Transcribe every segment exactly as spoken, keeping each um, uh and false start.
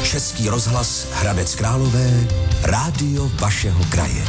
Český rozhlas Hradec Králové, rádio vašeho kraje.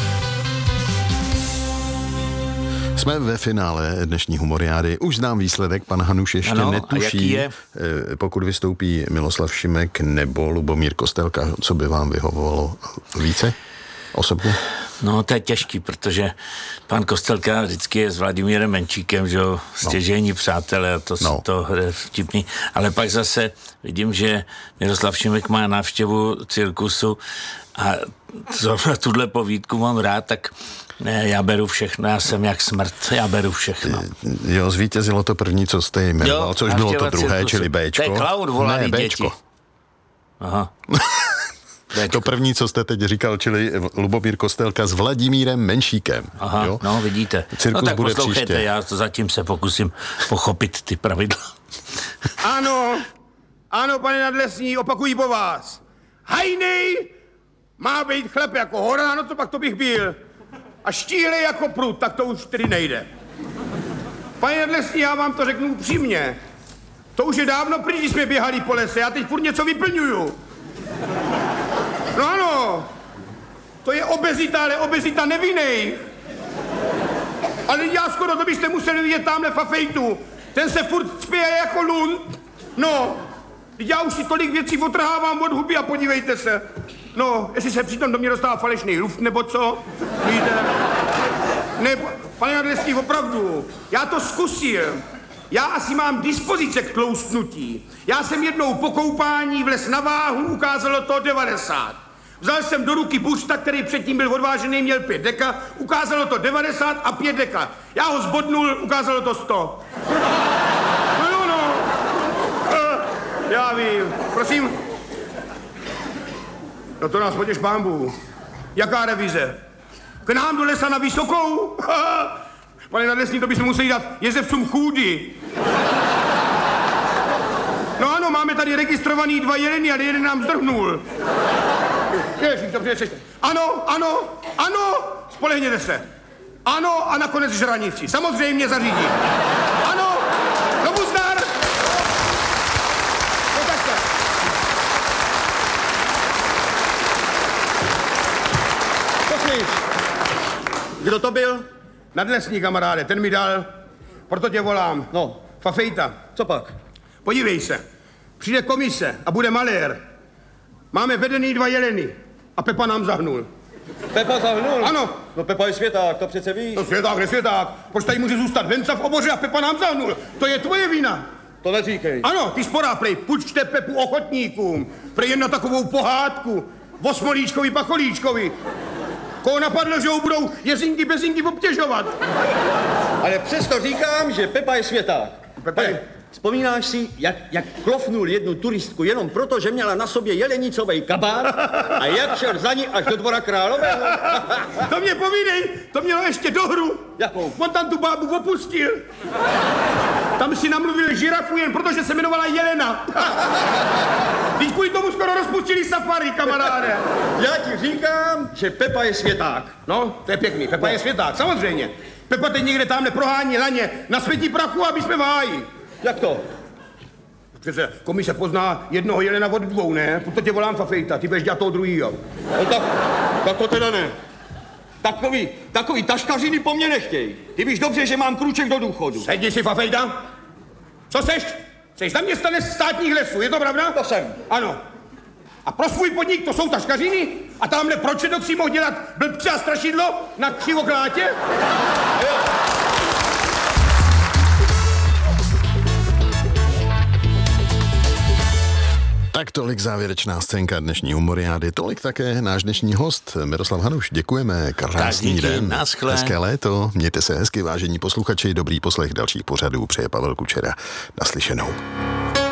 Jsme ve finále dnešní humoriády. Už znám výsledek, pan Hanuš ještě ano, netuší, je? pokud vystoupí Miloslav Šimek nebo Lubomír Kostelka, co by vám vyhovovalo více osobně? No, to je těžký, protože pan Kostelka vždycky je s Vladimírem Menčíkem, že jo, stěžejní no. přátelé a to, no. to je vtipný. Ale pak zase vidím, že Miroslav Šimek má návštěvu cirkusu a zrovna tuhle povídku mám rád, tak ne, já beru všechno, já jsem jak smrt, já beru všechno. Jo, zvítězilo to první, co jste jmenoval, což bylo to druhé, cirkusu. Čili Béčko. To je klaun volaný ne, děti. Aha. Béčko. To první, co jste teď říkal, čili Lubomír Kostelka s Vladimírem Menšíkem. Aha, jo? No vidíte. Cirkus no tak bude poslouchejte, příště. já to zatím se pokusím pochopit ty pravidla. Ano, ano, pane Nadlesní, opakují po vás. Hajnej má být chlap jako hora, no to pak to bych byl. A štíhlej jako prut, tak to už tedy nejde. Pane Nadlesní, já vám to řeknu upřímně. To už je dávno pryč, když jsme běhali po lese, já teď furt něco vyplňuju. No ano, to je obezita, ale obezita nevinnej. Ale já skoro, to byste museli vidět tamhle Fafejtu. Ten se furt spěje jako lund. No, já už si tolik věcí otrhávám od huby a podívejte se. No, jestli se přitom do mě dostává falešný luft, nebo co? Víte? Ne, pane Nadlesní, opravdu, já to zkusil. Já asi mám dispozice k tloustnutí. Já jsem jednou po koupání vlez na váhu, ukázalo to devadesát. Vzal jsem do ruky buřta, který předtím byl odvážený, měl pět deka, ukázalo to devadesát a pět deka. Já ho zbodnul, ukázalo to sto. No, no, no. Uh, já vím. Prosím. No to nás potěš pánbů. Jaká revize? K nám do lesa na Vysokou? Pane Nadlesní, to bychom museli dát jezevcům chůdy. No ano, máme tady registrovaný dva jeleny, ale jeden nám zdrhnul. Ježiš, dobře, přečte. Ano, ano, ano, spolehněte se. Ano a nakonec žranici. Samozřejmě zařídí. Ano, znovu zdar. No tak se. Poslyš, kdo to byl? Nadlesní, kamaráde, ten mi dal, proto tě volám. No. Fafejta. Co pak? Podívej se, přijde komise a bude malér. Máme vedený dva jeleny a Pepa nám zahnul. Pepa zahnul? Ano. No Pepa je světák, to přece víš. No světák, nesvěták. Proč tady může zůstat venca v oboře a Pepa nám zahnul? To je tvoje vina. To neříkej. Ano, ty sporá prej, půjčte Pepu ochotníkům. Prej jen na takovou pohádku. Osmolíčkovi, pacholíčkovi. Koho napadlo, že ho budou jezinky bezinky obtěžovat. Ale přesto říkám, že Pepa je světák. Pepa je... Vzpomínáš si, jak, jak klofnul jednu turistku jenom proto, že měla na sobě jelenicovej kabát a jak šel za ní až do dvora Králového? To mě povídej, to mělo ještě dohru. Jakou? On tam tu bábu opustil. Tam si namluvil žirafu jen protože se jmenovala Jelena. Když kvůli tomu skoro rozpustili safari, kamaráde. Já ti říkám, že Pepa je světák. No, to je pěkný, Pepa no. je světák, samozřejmě. Pepa teď někde tamhle prohání laně na světí prachu, aby jsme v háji. Jak to? Přece komise pozná jednoho jelena od dvou, ne? Proto tě volám Fafejta, ty budeš dělat toho druhýho. No tak, tak to teda ne. Takový, takový taškařiny po mně nechtěj. Ty víš dobře, že mám krůček do důchodu. Sedni si, Fafejta. Co seš? Seš zaměstnanec státních lesů, je to pravda? To jsem. Ano. A pro svůj podnik to jsou taškařiny? A tamhle proč si si mohl dělat blbce a strašidlo na křivoklátě? Tak tolik závěrečná scénka dnešní humoriády, tolik také náš dnešní host Miroslav Hanuš. Děkujeme, krásný díky, den, naschle. hezké léto, mějte se hezky, vážení posluchači, dobrý poslech dalších pořadů, přeje Pavel Kučera. Naslyšenou.